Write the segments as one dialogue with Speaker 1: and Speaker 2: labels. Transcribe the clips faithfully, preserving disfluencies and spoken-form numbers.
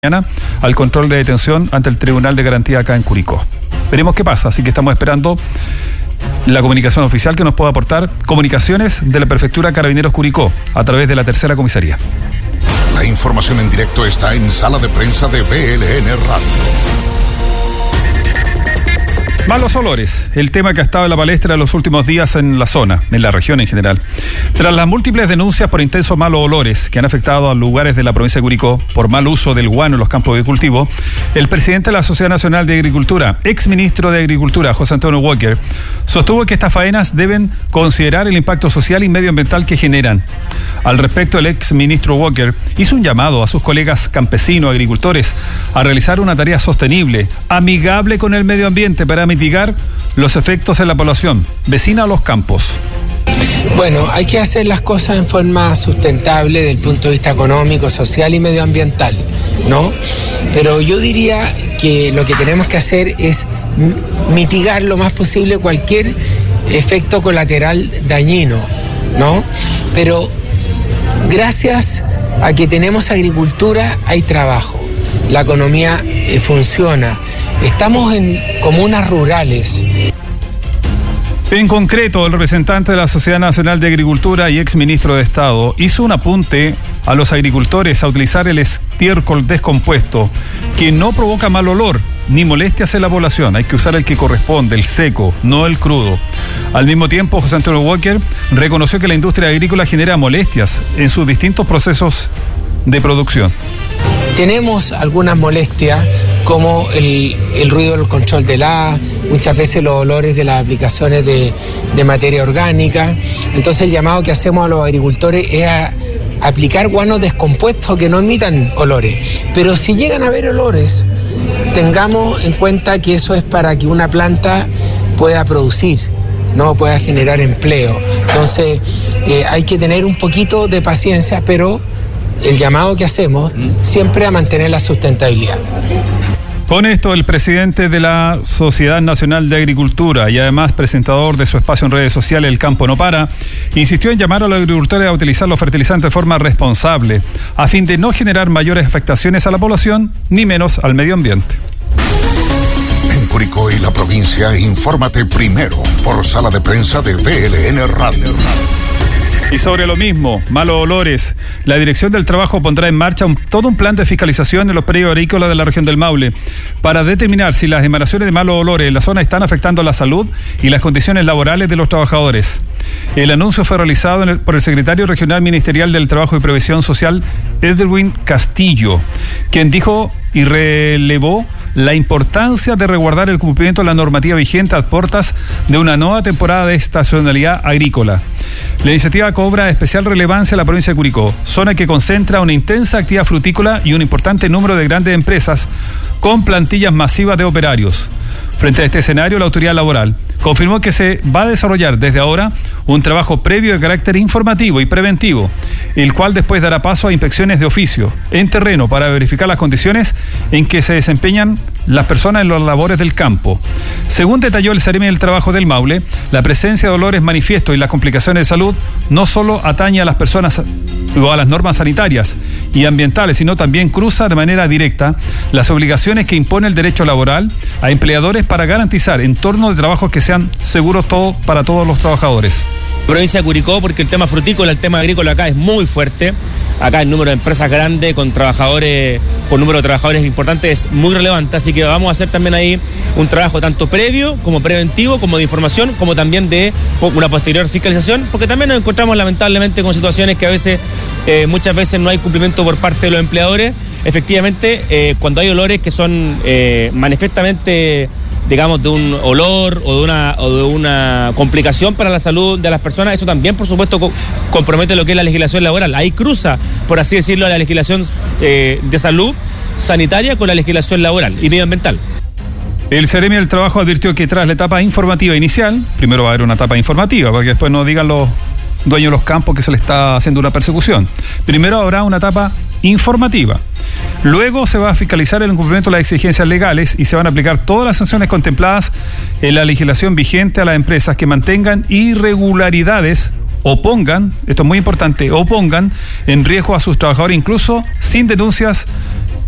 Speaker 1: Mañana al control de detención ante el Tribunal de Garantía acá en Curicó. Veremos qué pasa, así que estamos esperando la comunicación oficial que nos pueda aportar comunicaciones de la Prefectura Carabineros Curicó a través de la tercera comisaría.
Speaker 2: La información en directo está en Sala de Prensa de V L N Radio.
Speaker 1: Malos olores, el tema que ha estado en la palestra en los últimos días en la zona, en la región en general. Tras las múltiples denuncias por intensos malos olores que han afectado a lugares de la provincia de Curicó por mal uso del guano en los campos de cultivo, el presidente de la Sociedad Nacional de Agricultura, ex ministro de Agricultura, José Antonio Walker, sostuvo que estas faenas deben considerar el impacto social y medioambiental que generan. Al respecto, el ex ministro Walker hizo un llamado a sus colegas campesinos, agricultores, a realizar una tarea sostenible, amigable con el medio ambiente para mitigar los efectos en la población vecina a los campos.
Speaker 3: Bueno, hay que hacer las cosas en forma sustentable desde el punto de vista económico, social y medioambiental, ¿no? Pero yo diría que lo que tenemos que hacer es mitigar lo más posible cualquier efecto colateral dañino, ¿no? Pero gracias a que tenemos agricultura hay trabajo, la economía eh, funciona. Estamos en comunas rurales.
Speaker 1: En concreto, el representante de la Sociedad Nacional de Agricultura y ex ministro de Estado hizo un apunte a los agricultores a utilizar el estiércol descompuesto, que no provoca mal olor ni molestias en la población. Hay que usar el que corresponde, el seco, no el crudo. Al mismo tiempo, José Antonio Walker reconoció que la industria agrícola genera molestias en sus distintos procesos de producción.
Speaker 3: Tenemos algunas molestias como el, el ruido del control del A, muchas veces los olores de las aplicaciones de, de materia orgánica. Entonces el llamado que hacemos a los agricultores es a aplicar guanos descompuestos que no emitan olores. Pero si llegan a haber olores, tengamos en cuenta que eso es para que una planta pueda producir, no pueda generar empleo. Entonces eh, hay que tener un poquito de paciencia, pero el llamado que hacemos siempre a mantener la sustentabilidad.
Speaker 1: Con esto, el presidente de la Sociedad Nacional de Agricultura y además presentador de su espacio en redes sociales El Campo No Para, insistió en llamar a los agricultores a utilizar los fertilizantes de forma responsable, a fin de no generar mayores afectaciones a la población, ni menos al medio ambiente.
Speaker 2: En Curicó y la provincia, infórmate primero por Sala de Prensa de V L N Radio.
Speaker 1: Y sobre lo mismo, malos olores, la Dirección del Trabajo pondrá en marcha un, todo un plan de fiscalización en los predios agrícolas de la región del Maule para determinar si las emanaciones de malos olores en la zona están afectando la salud y las condiciones laborales de los trabajadores. El anuncio fue realizado en el, por el secretario regional ministerial del Trabajo y Previsión Social, Edwin Castillo, quien dijo y relevó la importancia de resguardar el cumplimiento de la normativa vigente a puertas de una nueva temporada de estacionalidad agrícola. La iniciativa cobra especial relevancia en la provincia de Curicó, zona que concentra una intensa actividad frutícola y un importante número de grandes empresas con plantillas masivas de operarios. Frente a este escenario, la autoridad laboral confirmó que se va a desarrollar desde ahora un trabajo previo de carácter informativo y preventivo, el cual después dará paso a inspecciones de oficio en terreno para verificar las condiciones en que se desempeñan las personas en las labores del campo. Según detalló el Seremi del Trabajo del Maule, la presencia de olores manifiestos y las complicaciones de salud no solo atañe a las personas o a las normas sanitarias y ambientales, sino también cruza de manera directa las obligaciones que impone el derecho laboral a empleadores para garantizar entornos de trabajo que sean seguros todo, para todos los trabajadores.
Speaker 4: Provincia de Curicó, porque el tema frutícola, el tema agrícola acá es muy fuerte. Acá el número de empresas grandes con trabajadores, con número de trabajadores importantes es muy relevante, así que vamos a hacer también ahí un trabajo tanto previo como preventivo, como de información, como también de una posterior fiscalización, porque también nos encontramos lamentablemente con situaciones que a veces, eh, muchas veces no hay cumplimiento por parte de los empleadores. Efectivamente, eh, cuando hay olores que son eh, manifiestamente, digamos, de un olor o de una o de una complicación para la salud de las personas, eso también, por supuesto, co- compromete lo que es la legislación laboral. Ahí cruza, por así decirlo, la legislación eh, de salud sanitaria con la legislación laboral y medioambiental.
Speaker 1: El Seremi del Trabajo advirtió que tras la etapa informativa inicial, primero va a haber una etapa informativa, para que después no digan los dueños de los campos que se le está haciendo una persecución. Primero habrá una etapa informativa. Luego se va a fiscalizar el incumplimiento de las exigencias legales y se van a aplicar todas las sanciones contempladas en la legislación vigente a las empresas que mantengan irregularidades o pongan, esto es muy importante, o pongan en riesgo a sus trabajadores incluso sin denuncias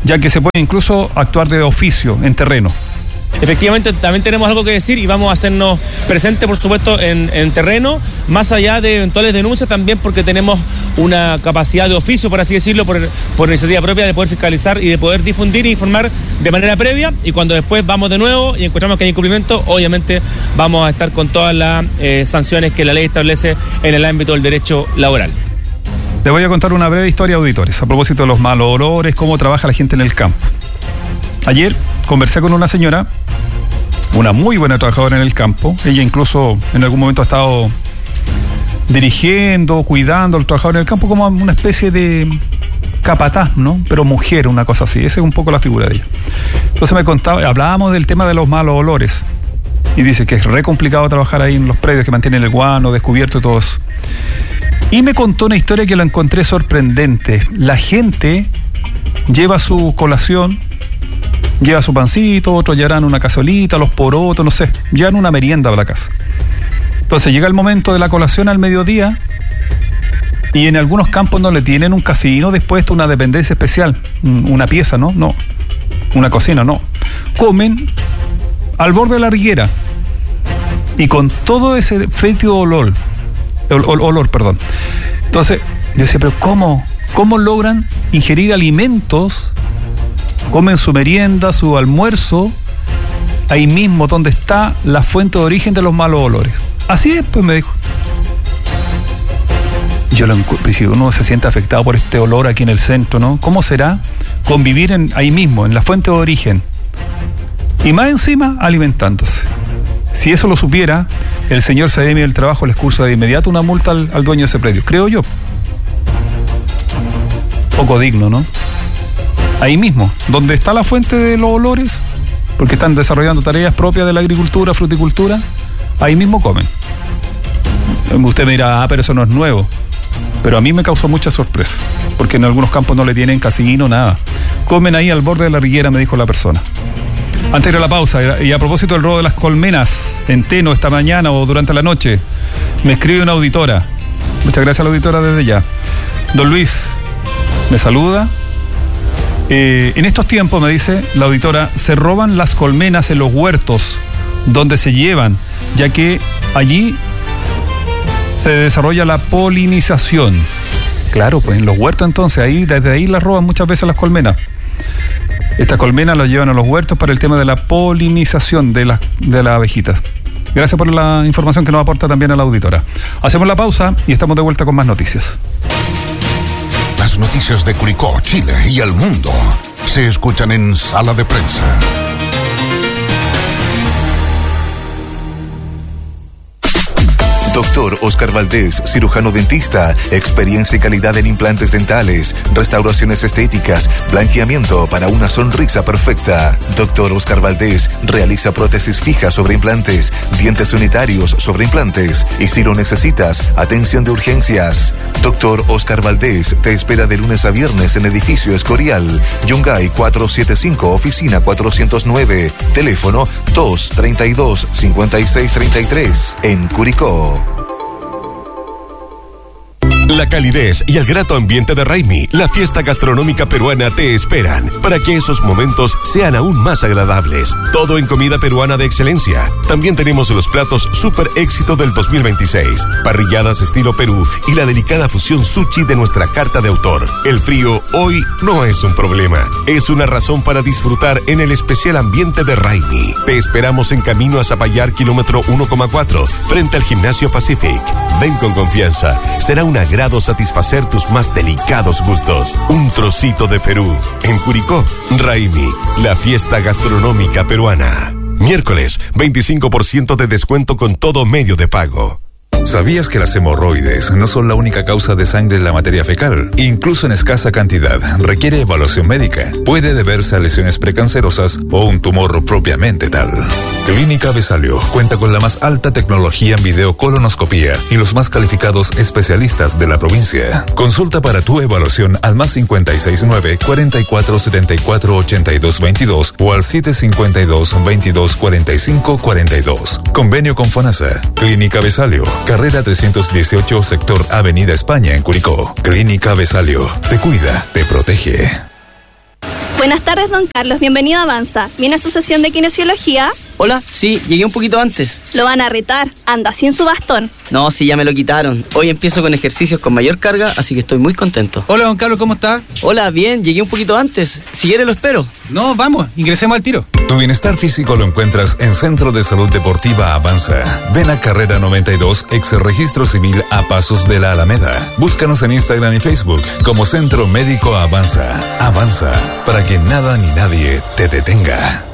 Speaker 1: ya que se puede incluso actuar de oficio en terreno.
Speaker 4: Efectivamente, también tenemos algo que decir y vamos a hacernos presentes, por supuesto, en, en terreno, más allá de eventuales denuncias, también porque tenemos una capacidad de oficio, por así decirlo, por, por iniciativa propia, de poder fiscalizar y de poder difundir e informar de manera previa, y cuando después vamos de nuevo y encontramos que hay incumplimiento, obviamente vamos a estar con todas las eh, sanciones que la ley establece en el ámbito del derecho laboral.
Speaker 1: Les voy a contar una breve historia, auditores, a propósito de los malos olores, cómo trabaja la gente en el campo. Ayer conversé con una señora, una muy buena trabajadora en el campo. Ella incluso en algún momento ha estado dirigiendo, cuidando a los trabajadores en el campo como una especie de capataz, ¿no? Pero mujer, una cosa así. Esa es un poco la figura de ella. Entonces me contaba, hablábamos del tema de los malos olores. Y dice que es re complicado trabajar ahí en los predios que mantienen el guano descubierto y todo eso. Y me contó una historia que la encontré sorprendente. La gente lleva su colación, lleva su pancito, otros llevarán una cazuelita, los porotos, no sé, llevan una merienda a la casa. Entonces llega el momento de la colación al mediodía y en algunos campos no le tienen un casino dispuesto, una dependencia especial, una pieza, ¿no? No, una cocina, no. Comen al borde de la riguera y con todo ese fétido olor, ol, ol, olor, perdón. Entonces yo decía, pero ¿cómo? ¿Cómo logran ingerir alimentos? Comen su merienda, su almuerzo, ahí mismo donde está la fuente de origen de los malos olores. Así es, pues me dijo. Yo lo encuentro, si uno se siente afectado por este olor aquí en el centro, ¿no? ¿Cómo será convivir en, ahí mismo, en la fuente de origen? Y más encima, alimentándose. Si eso lo supiera, el señor Sademi del Trabajo les cursa de inmediato una multa al, al dueño de ese predio, creo yo. Poco digno, ¿no? Ahí mismo, donde está la fuente de los olores, porque están desarrollando tareas propias de la agricultura, fruticultura, ahí mismo comen. Usted me dirá, ah, pero eso no es nuevo. Pero a mí me causó mucha sorpresa, porque en algunos campos no le tienen casino, nada. Comen ahí al borde de la riguera, me dijo la persona. Antes de ir a la pausa, y a propósito del robo de las colmenas en Teno esta mañana o durante la noche, me escribe una auditora. Muchas gracias a la auditora desde ya. Don Luis, me saluda. Eh, en estos tiempos, me dice la auditora, se roban las colmenas en los huertos donde se llevan, ya que allí se desarrolla la polinización. Claro, pues en los huertos entonces, ahí desde ahí las roban muchas veces las colmenas. Estas colmenas las llevan a los huertos para el tema de la polinización de las de las abejitas. Gracias por la información que nos aporta también a la auditora. Hacemos la pausa y estamos de vuelta con más noticias.
Speaker 2: Las noticias de Curicó, Chile y el mundo se escuchan en Sala de Prensa.
Speaker 5: Doctor Oscar Valdés, cirujano dentista, experiencia y calidad en implantes dentales, restauraciones estéticas, blanqueamiento para una sonrisa perfecta. Doctor Oscar Valdés realiza prótesis fijas sobre implantes, dientes unitarios sobre implantes y si lo necesitas, atención de urgencias. Doctor Oscar Valdés te espera de lunes a viernes en edificio Escorial, Yungay cuatrocientos setenta y cinco, oficina cuatrocientos nueve, teléfono dos treinta y dos, cincuenta y seis treinta y tres, en Curicó.
Speaker 6: La calidez y el grato ambiente de Raimi, la fiesta gastronómica peruana, te esperan para que esos momentos sean aún más agradables. Todo en comida peruana de excelencia. También tenemos los platos super éxito del dos mil veintiséis, parrilladas estilo Perú y la delicada fusión sushi de nuestra carta de autor. El frío hoy no es un problema, es una razón para disfrutar en el especial ambiente de Raimi. Te esperamos en camino a Zapallar, kilómetro uno coma cuatro, frente al Gimnasio Pacific. Ven con confianza, será una gran satisfacer tus más delicados gustos. Un trocito de Perú. En Curicó, Raimi, la fiesta gastronómica peruana. Miércoles, veinticinco por ciento de descuento con todo medio de pago.
Speaker 7: ¿Sabías que las hemorroides no son la única causa de sangre en la materia fecal? Incluso en escasa cantidad, requiere evaluación médica. Puede deberse a lesiones precancerosas o un tumor propiamente tal. Clínica Besalio cuenta con la más alta tecnología en videocolonoscopía y los más calificados especialistas de la provincia. Consulta para tu evaluación al más cincuenta y seis nueve, cuarenta y cuatro setenta y cuatro ochenta y dos veintidós o al siete cincuenta y dos, veintidós cuarenta y cinco cuarenta y dos. Convenio con FONASA. Clínica Besalio, carrera trescientos dieciocho, sector Avenida España en Curicó. Clínica Besalio, te cuida, te protege.
Speaker 8: Buenas tardes, don Carlos. Bienvenido a Avanza. ¿Viene a su sesión de kinesiología?
Speaker 9: Hola, sí, llegué un poquito antes.
Speaker 8: Lo van a retar. Anda sin su bastón.
Speaker 9: No, sí, ya me lo quitaron. Hoy empiezo con ejercicios con mayor carga, así que estoy muy contento.
Speaker 10: Hola, don Carlos, ¿cómo está?
Speaker 9: Hola, bien, llegué un poquito antes. Si quiere lo espero.
Speaker 10: No, vamos, ingresemos al tiro.
Speaker 7: Tu bienestar físico lo encuentras en Centro de Salud Deportiva Avanza. Ven a Carrera noventa y dos, ex Registro Civil a Pasos de la Alameda. Búscanos en Instagram y Facebook como Centro Médico Avanza. Avanza, para que nada ni nadie te detenga.